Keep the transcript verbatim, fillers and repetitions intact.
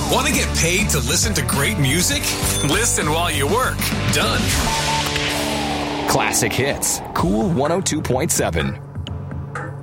Want to get paid to listen to great music? Listen while you work. Done. Classic Hits. Cool one oh two point seven.